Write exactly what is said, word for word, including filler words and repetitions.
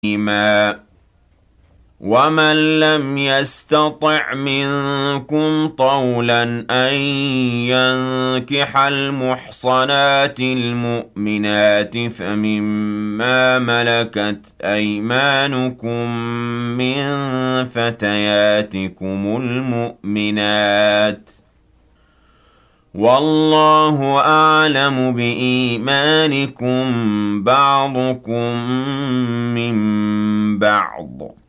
حميما ومن لم يستطع منكم طولا أن ينكح المحصنات المؤمنات فمما ملكت أيمانكم من فتياتكم المؤمنات والله أعلم بإيمانكم بعضكم من بعض